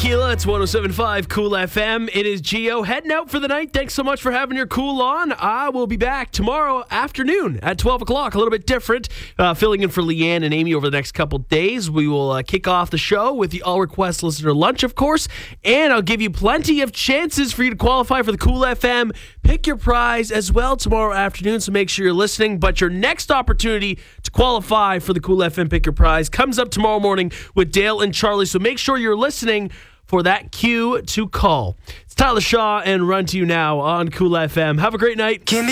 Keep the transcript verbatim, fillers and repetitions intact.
Aquila. It's one oh seven point five Cool F M. It is Gio heading out for the night. Thanks so much for having your cool on. I will be back tomorrow afternoon at twelve o'clock. A little bit different. Uh, filling in for Leanne and Amy over the next couple days. We will uh, kick off the show with the All Request Listener Lunch, of course. And I'll give you plenty of chances for you to qualify for the Cool F M Pick Your Prize as well tomorrow afternoon. So make sure you're listening. But your next opportunity to qualify for the Cool F M Pick Your Prize comes up tomorrow morning with Dale and Charlie. So make sure you're listening for that cue to call. It's Tyler Shaw and Run to You Now on Cool F M. Have a great night.